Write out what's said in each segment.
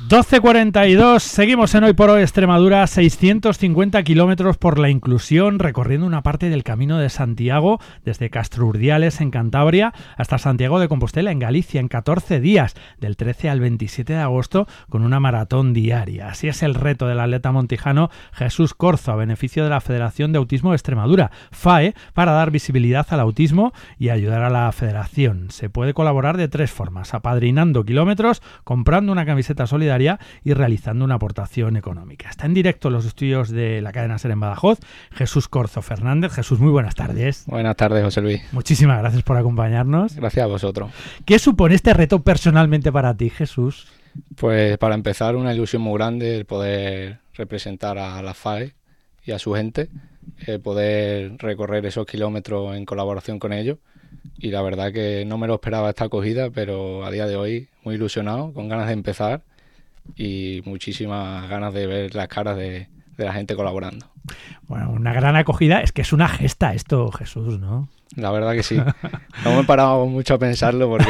12:42, seguimos en Hoy por Hoy Extremadura, 650 kilómetros por la inclusión, recorriendo una parte del Camino de Santiago, desde Castrurdiales en Cantabria hasta Santiago de Compostela en Galicia, en 14 días, del 13 al 27 de agosto, con una maratón diaria. Así es el reto del atleta montijano Jesús Corzo, a beneficio de la Federación de Autismo de Extremadura, FAE, para dar visibilidad al autismo y ayudar a la federación. Se puede colaborar de tres formas: apadrinando kilómetros, comprando una camiseta solidaria y realizando una aportación económica. Está en directo en los estudios de la cadena SER en Badajoz, Jesús Corzo Fernández. Jesús, muy buenas tardes. Buenas tardes, José Luis. Muchísimas gracias por acompañarnos. Gracias a vosotros. ¿Qué supone este reto personalmente para ti, Jesús? Pues para empezar, una ilusión muy grande el poder representar a la FAE y a su gente, poder recorrer esos kilómetros en colaboración con ellos. Y la verdad que no me lo esperaba esta acogida, pero a día de hoy muy ilusionado, con ganas de empezar y muchísimas ganas de ver las caras de la gente colaborando. Bueno, una gran acogida, es que es una gesta esto, Jesús, ¿no? La verdad que sí. No me he parado mucho a pensarlo porque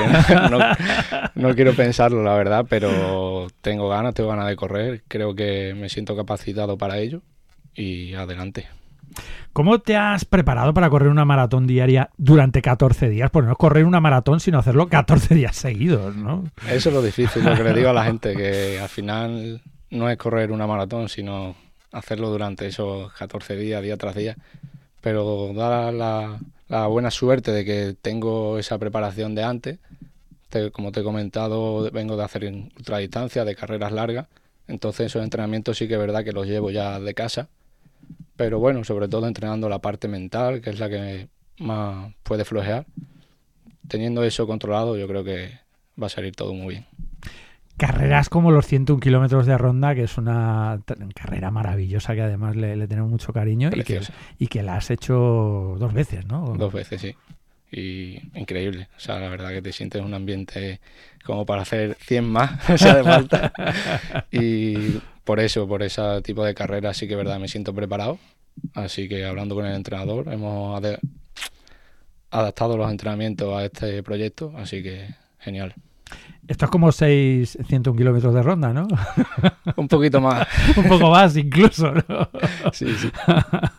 no quiero pensarlo, la verdad, pero tengo ganas de correr, creo que me siento capacitado para ello y adelante. ¿Cómo te has preparado para correr una maratón diaria durante 14 días? Pues no es correr una maratón, sino hacerlo 14 días seguidos, ¿no? Eso es lo difícil, lo que le digo a la gente, que al final no es correr una maratón, sino hacerlo durante esos 14 días, día tras día. Pero da la buena suerte de que tengo esa preparación de antes. Como te he comentado, vengo de hacer ultradistancia, de carreras largas. Entonces esos entrenamientos sí que es verdad que los llevo ya de casa. Pero bueno, sobre todo entrenando la parte mental, que es la que más puede flojear. Teniendo eso controlado, yo creo que va a salir todo muy bien. Carreras como los 101 kilómetros de Ronda, que es una carrera maravillosa, que además le tenemos mucho cariño y que la has hecho 2 veces, ¿no? 2 veces, sí. Y increíble. O sea, la verdad que te sientes en un ambiente como para hacer 100 más, si hace falta. Y por ese tipo de carreras sí que es verdad me siento preparado. Así que hablando con el entrenador hemos adaptado los entrenamientos a este proyecto, así que genial. Esto es como 101 kilómetros de Ronda, ¿no? Un poquito más. Un poco más incluso, ¿no? Sí, sí.